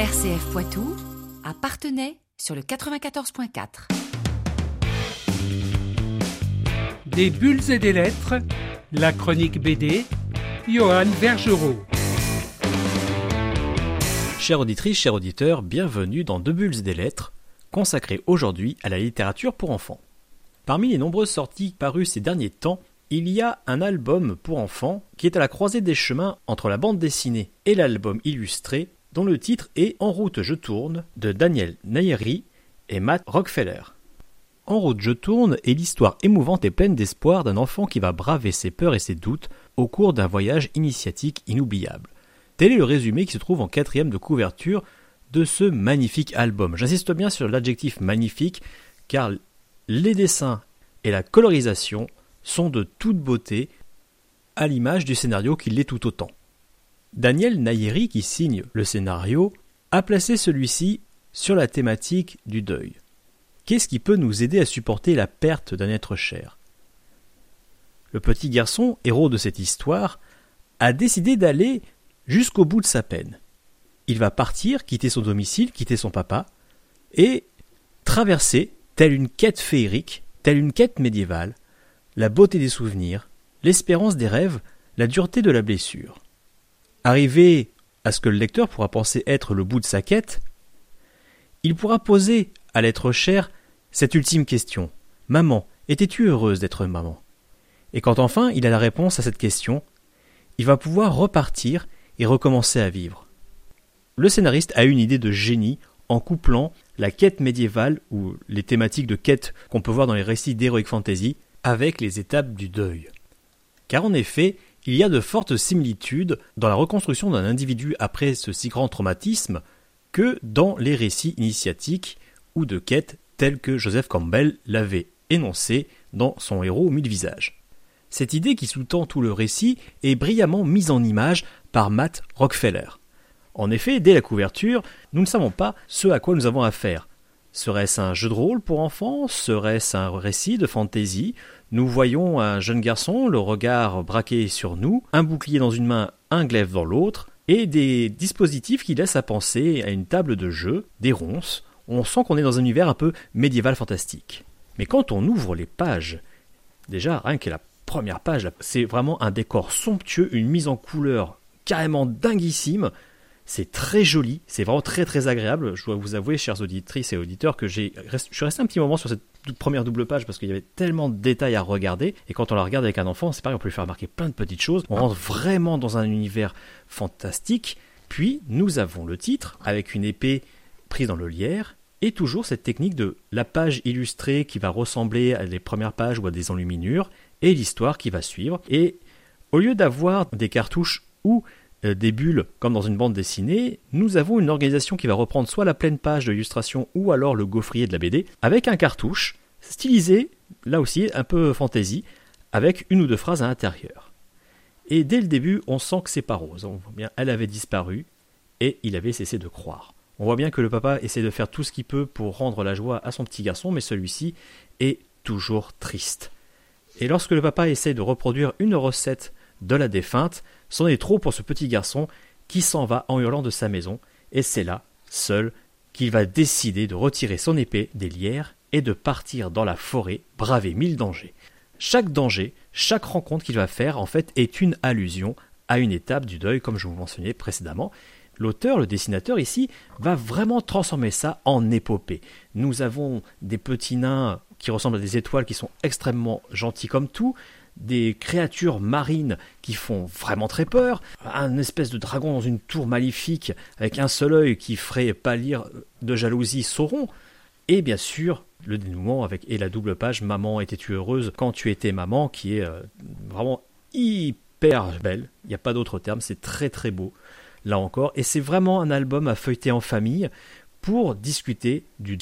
RCF Poitou, à Parthenay sur le 94.4. Des bulles et des lettres, la chronique BD, Johan Vergerot. Chères auditrices, chers auditeurs, bienvenue dans Deux bulles et des lettres, consacré aujourd'hui à la littérature pour enfants. Parmi les nombreuses sorties parues ces derniers temps, il y a un album pour enfants qui est à la croisée des chemins entre la bande dessinée et l'album illustré, dont le titre est « En route je tourne » de Daniel Nayeri et Matt Rockefeller. En route je tourne est l'histoire émouvante et pleine d'espoir d'un enfant qui va braver ses peurs et ses doutes au cours d'un voyage initiatique inoubliable. Tel est le résumé qui se trouve en 4e de couverture de ce magnifique album. J'insiste bien sur l'adjectif magnifique car les dessins et la colorisation sont de toute beauté à l'image du scénario qui l'est tout autant. Daniel Nayeri, qui signe le scénario, a placé celui-ci sur la thématique du deuil. Qu'est-ce qui peut nous aider à supporter la perte d'un être cher ? Le petit garçon, héros de cette histoire, a décidé d'aller jusqu'au bout de sa peine. Il va partir, quitter son domicile, quitter son papa, et traverser, telle une quête féerique, telle une quête médiévale, la beauté des souvenirs, l'espérance des rêves, la dureté de la blessure. Arrivé à ce que le lecteur pourra penser être le bout de sa quête, il pourra poser à l'être cher cette ultime question. « Maman, étais-tu heureuse d'être maman ?» Et quand enfin il a la réponse à cette question, il va pouvoir repartir et recommencer à vivre. Le scénariste a une idée de génie en couplant la quête médiévale ou les thématiques de quête qu'on peut voir dans les récits d'Heroic Fantasy avec les étapes du deuil. Car en effet, il y a de fortes similitudes dans la reconstruction d'un individu après ce si grand traumatisme que dans les récits initiatiques ou de quêtes tels que Joseph Campbell l'avait énoncé dans son héros aux 1000 visages. Cette idée qui sous-tend tout le récit est brillamment mise en image par Matt Rockefeller. En effet, dès la couverture, nous ne savons pas ce à quoi nous avons affaire. Serait-ce un jeu de rôle pour enfants ? Serait-ce un récit de fantasy ? Nous voyons un jeune garçon, le regard braqué sur nous, un bouclier dans une main, un glaive dans l'autre, et des dispositifs qui laissent à penser à une table de jeu, des ronces. On sent qu'on est dans un univers un peu médiéval fantastique. Mais quand on ouvre les pages, déjà rien que la première page, c'est vraiment un décor somptueux, une mise en couleur carrément dinguissime. C'est très joli, c'est vraiment très très agréable. Je dois vous avouer, chères auditrices et auditeurs, que je suis resté un petit moment sur cette première double page parce qu'il y avait tellement de détails à regarder. Et quand on la regarde avec un enfant, c'est pareil, on peut lui faire remarquer plein de petites choses. On rentre vraiment dans un univers fantastique. Puis nous avons le titre avec une épée prise dans le lierre et toujours cette technique de la page illustrée qui va ressembler à les premières pages ou à des enluminures et l'histoire qui va suivre. Et au lieu d'avoir des cartouches ou des bulles comme dans une bande dessinée, nous avons une organisation qui va reprendre soit la pleine page de l'illustration ou alors le gaufrier de la BD avec un cartouche stylisé, là aussi un peu fantasy, avec une ou deux phrases à l'intérieur. Et dès le début, on sent que c'est pas rose. On voit bien, elle avait disparu et il avait cessé de croire. On voit bien que le papa essaie de faire tout ce qu'il peut pour rendre la joie à son petit garçon, mais celui-ci est toujours triste. Et lorsque le papa essaie de reproduire une recette de la défunte, c'en est trop pour ce petit garçon qui s'en va en hurlant de sa maison, et c'est là, seul, qu'il va décider de retirer son épée des lierres et de partir dans la forêt braver 1000 dangers. Chaque danger, chaque rencontre qu'il va faire, en fait, est une allusion à une étape du deuil, comme je vous mentionnais précédemment. L'auteur, le dessinateur ici, va vraiment transformer ça en épopée. Nous avons des petits nains qui ressemblent à des étoiles qui sont extrêmement gentils comme tout, des créatures marines qui font vraiment très peur, un espèce de dragon dans une tour maléfique avec un seul œil qui ferait pâlir de jalousie Sauron, et bien sûr le dénouement et la double page « Maman, étais-tu heureuse quand tu étais maman » qui est vraiment hyper belle, il n'y a pas d'autre terme, c'est très très beau là encore, et c'est vraiment un album à feuilleter en famille pour discuter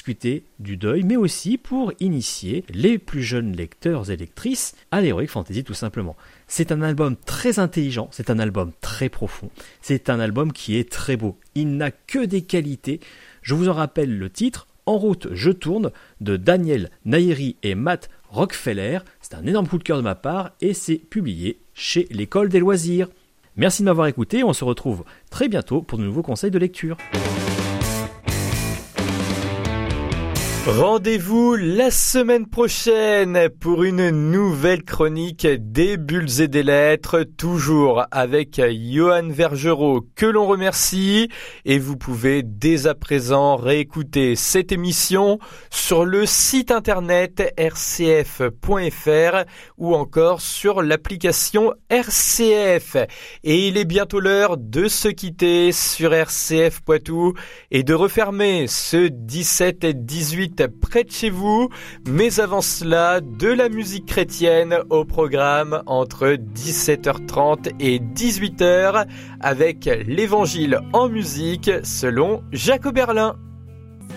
du deuil, mais aussi pour initier les plus jeunes lecteurs et lectrices à l'Heroic Fantasy tout simplement. C'est un album très intelligent, c'est un album très profond, c'est un album qui est très beau. Il n'a que des qualités. Je vous en rappelle le titre, « En route, je tourne » de Daniel Nayeri et Matt Rockefeller. C'est un énorme coup de cœur de ma part et c'est publié chez l'École des loisirs. Merci de m'avoir écouté, on se retrouve très bientôt pour de nouveaux conseils de lecture. Rendez-vous la semaine prochaine pour une nouvelle chronique des Bulles et des Lettres, toujours avec Johan Vergerot que l'on remercie, et vous pouvez dès à présent réécouter cette émission sur le site internet rcf.fr ou encore sur l'application RCF. Et il est bientôt l'heure de se quitter sur RCF Poitou et de refermer ce 17 et 18 près de chez vous, mais avant cela, de la musique chrétienne au programme entre 17h30 et 18h avec l'évangile en musique selon Jacques Oberlin.